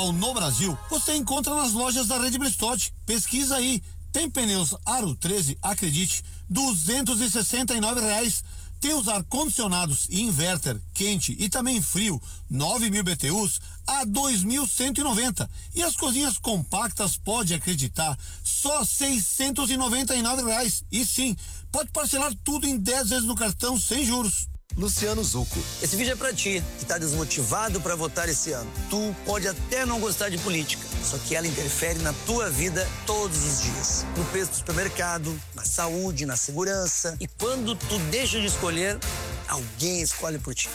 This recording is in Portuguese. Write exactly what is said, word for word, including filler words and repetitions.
no Brasil, você encontra nas lojas da Rede Bristotti. Pesquisa aí. Tem pneus Aro treze, acredite, duzentos e sessenta e nove reais. Tem os ar-condicionados e inverter quente e também frio, nove mil B T Us a dois mil cento e noventa. E as cozinhas compactas, pode acreditar, só seiscentos e noventa e nove reais. E sim, pode parcelar tudo em dez vezes no cartão sem juros. Luciano Zucco. Esse vídeo é pra ti, que tá desmotivado pra votar esse ano. Tu pode até não gostar de política, só que ela interfere na tua vida todos os dias. No preço do supermercado, na saúde, na segurança. E quando tu deixa de escolher, alguém escolhe por ti.